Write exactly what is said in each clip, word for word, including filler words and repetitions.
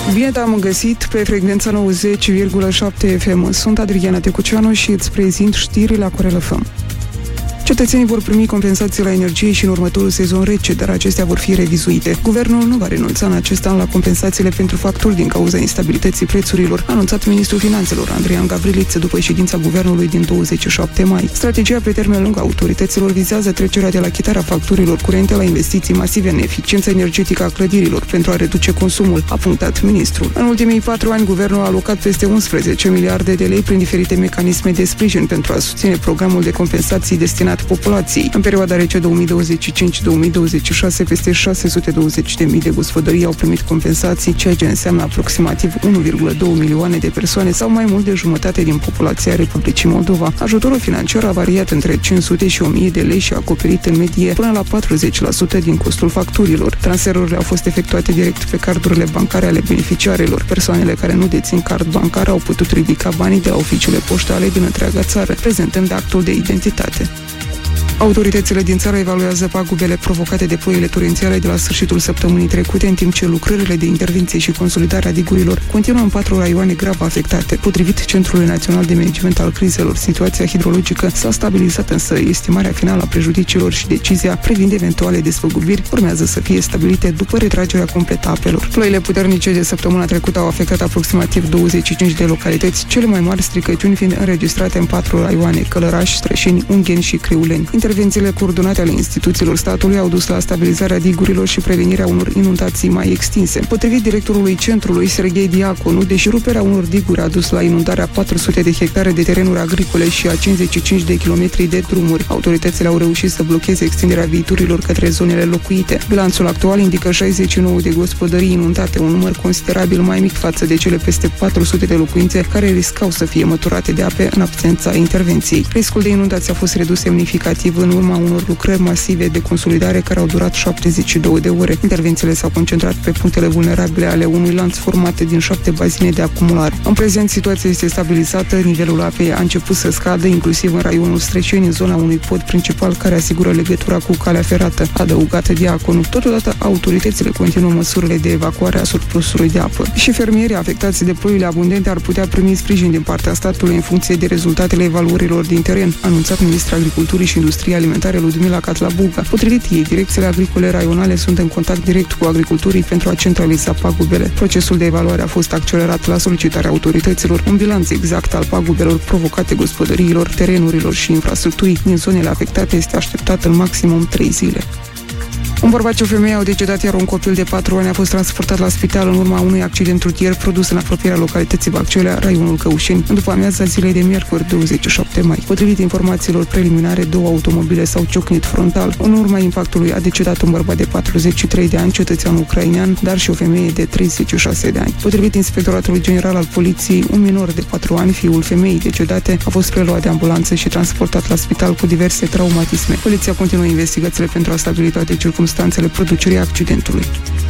Bine te-am găsit pe frecvența nouăzeci virgulă șapte F M. Sunt Adriana Tecuceanu și îți prezint știrile la Corel F M. Cetățenii vor primi compensații la energie și în următorul sezon rece, dar acestea vor fi revizuite. Guvernul nu va renunța în acest an la compensațiile pentru facturi din cauza instabilității prețurilor, a anunțat ministrul finanțelor Andrian Gavriliță după ședința guvernului din douăzeci și șapte mai. Strategia pe termen lung a autorităților vizează trecerea de la achitarea facturilor curente la investiții masive în eficiența energetică a clădirilor pentru a reduce consumul, a punctat ministrul. În ultimii patru ani, guvernul a alocat peste unsprezece miliarde de lei prin diferite mecanisme de sprijin pentru a susține programul de compensații destinat populației. În perioada rece două mii douăzeci și cinci două mii douăzeci și șase, peste șase sute douăzeci de mii de gospodării au primit compensații, ceea ce înseamnă aproximativ unu virgulă doi milioane de persoane sau mai mult de jumătate din populația Republicii Moldova. Ajutorul financiar a variat între cinci sute și o mie de lei și a acoperit în medie până la patruzeci la sută din costul facturilor. Transferurile au fost efectuate direct pe cardurile bancare ale beneficiarilor. Persoanele care nu dețin card bancar au putut ridica banii de la oficiile poștale din întreaga țară, prezentând actul de identitate. Autoritățile din țară evaluează pagubele provocate de ploile torențiale de la sfârșitul săptămânii trecute, în timp ce lucrările de intervenție și consolidare a digurilor continuă în patru raioane grav afectate. Potrivit Centrului Național de Management al Crizelor, situația hidrologică s-a stabilizat, însă estimarea finală a prejudiciilor și decizia privind eventuale despăgubiri urmează să fie stabilite după retragerea completă a apelor. Ploile puternice de săptămâna trecută au afectat aproximativ douăzeci și cinci de localități, cele mai mari stricăciuni fiind înregistrate în patru raioane: Călăraș, Strășeni, Ungheni și Criuleni. Intervențiile coordonate ale instituțiilor statului au dus la stabilizarea digurilor și prevenirea unor inundații mai extinse. Potrivit directorului centrului, Serghei Diaconu, deși ruperea unor diguri a dus la inundarea patru sute de hectare de terenuri agricole și a cincizeci și cinci de kilometri de drumuri, autoritățile au reușit să blocheze extinderea viiturilor către zonele locuite. Bilanțul actual indică șaizeci și nouă de gospodării inundate, un număr considerabil mai mic față de cele peste patru sute de locuințe care riscau să fie măturate de ape în absența intervenției. Riscul de inundație a fost redus semnificativ în urma unor lucrări masive de consolidare care au durat șaptezeci și două de ore. Intervențiile s-au concentrat pe punctele vulnerabile ale unui lanț format din șapte bazine de acumulare. În prezent, situația este stabilizată, nivelul apei a început să scadă, inclusiv în raionul Strășeni, în zona unui pod principal care asigură legătura cu calea ferată, adăugată Diaconu. Totodată, autoritățile continuă măsurile de evacuare a surplusului de apă. Și fermierii afectați de ploile abundente ar putea primi sprijin din partea statului în funcție de rezultatele evaluărilor din teren, a anunțat ministrul Agriculturii și Industriei Alimentare Ludmila Catlabuga. Potrivit ei, direcțiile agricole raionale sunt în contact direct cu agricultorii pentru a centraliza pagubele. Procesul de evaluare a fost accelerat la solicitarea autorităților. Un bilanț exact al pagubelor provocate gospodăriilor, terenurilor și infrastructurii din zonele afectate este așteptat în maximum trei zile. Un bărbat și o femeie au decedat, iar un copil de patru ani a fost transportat la spital în urma unui accident rutier produs în apropierea localității Baccelea, raionul Căușeni, în după amiaza zilei de miercuri, douăzeci și șapte mai. Potrivit informațiilor preliminare, două automobile s-au ciocnit frontal. În urma impactului a decedat un bărbat de patruzeci și trei de ani, cetățean ucrainean, dar și o femeie de treizeci și șase de ani. Potrivit Inspectoratului General al Poliției, un minor de patru ani, fiul femeii decedate, a fost preluat de ambulanță și transportat la spital cu diverse traumatisme. Poliția continuă investigațiile pentru a stabili toate circumstanțele producerii accidentului.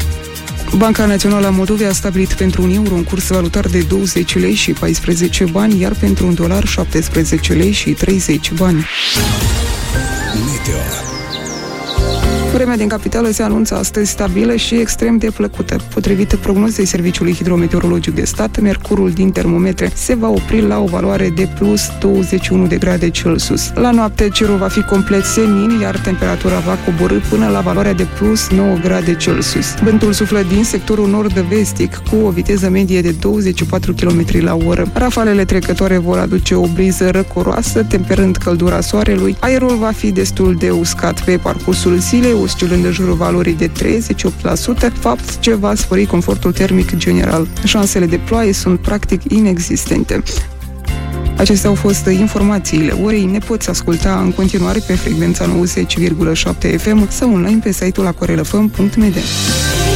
Banca Națională a Moldovei a stabilit pentru un euro un curs valutar de douăzeci lei și paisprezece bani, iar pentru un dolar șaptesprezece lei și treizeci bani. Meteo. Vremea din capitală se anunță astăzi stabilă și extrem de plăcută. Potrivit prognozei Serviciului Hidrometeorologic de Stat, mercurul din termometre se va opri la o valoare de plus douăzeci și unu de grade Celsius. La noapte cerul va fi complet senin, iar temperatura va coborî până la valoarea de plus nouă grade Celsius. Vântul suflă din sectorul nord-vestic cu o viteză medie de douăzeci și patru kilometri la oră. Rafalele trecătoare vor aduce o briză răcoroasă, temperând căldura soarelui. Aerul va fi destul de uscat pe parcursul zilei, oscilând în jurul valorii de treizeci și opt la sută, fapt ce va spori confortul termic general. Șansele de ploaie sunt practic inexistente. Acestea au fost informațiile orei. Ne poți asculta în continuare pe frecvența nouăzeci virgulă șapte F M sau online pe site-ul acorelfm punct m d.